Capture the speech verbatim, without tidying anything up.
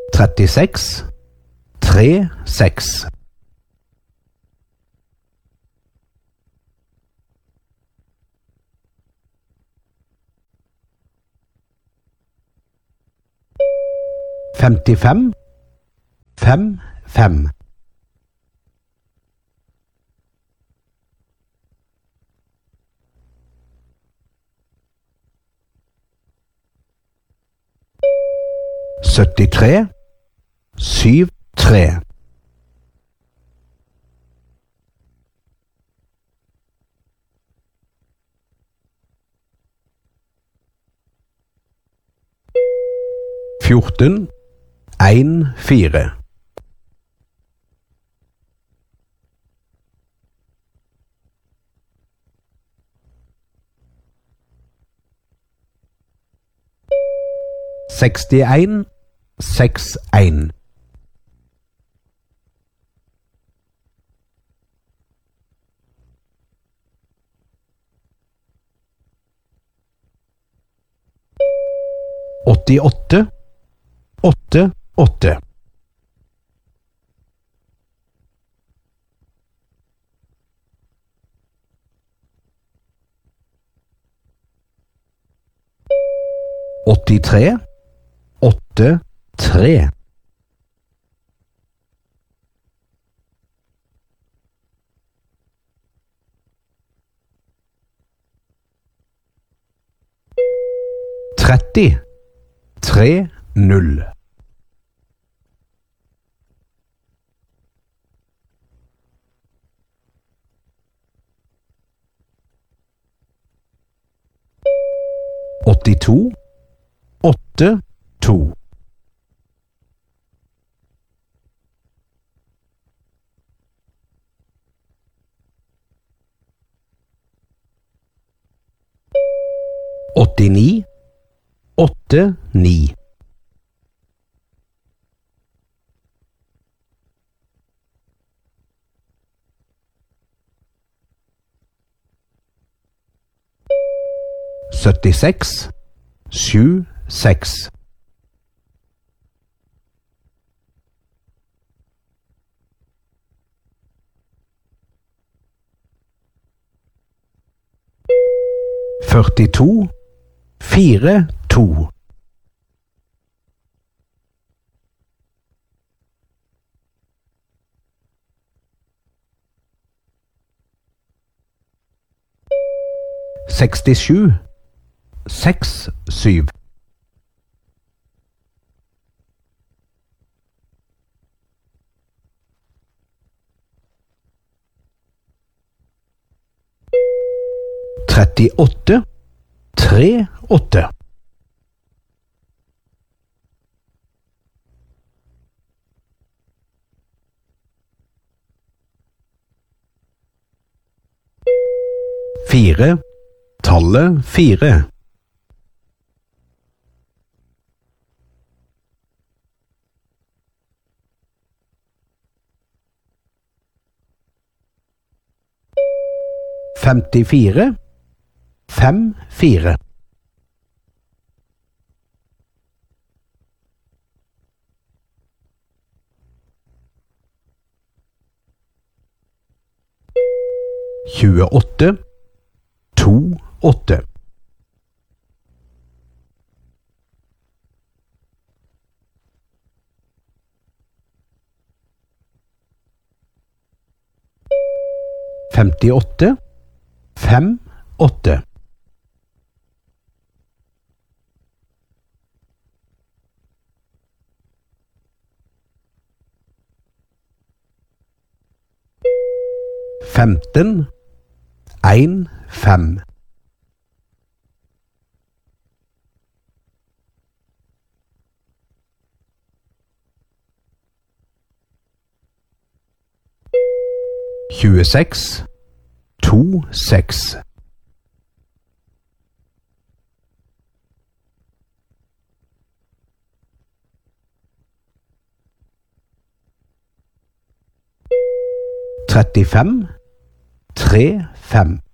trettiseks, tre seks. Femtifem, fem fem. Syttitre, syv tre. Fjorten, en fire. Sekstien, seks en. Åttiåtte, åtte åtte. Åttitre, åtte tre. Tretti, tre null. Åttito, åtte to. Åttini, åtte ni. Syttiseks, sju seks. Førtito, fire to. Sekstisju, seks syv. Trettiåtte, tre åtte. Fire, tallet fire. Femtifire, fem fire. Tjueåtte, to åtte. Femtiåtte, fem åtte. Femten, en fem. Tjueseks, to seks. Trettifem, tre fem.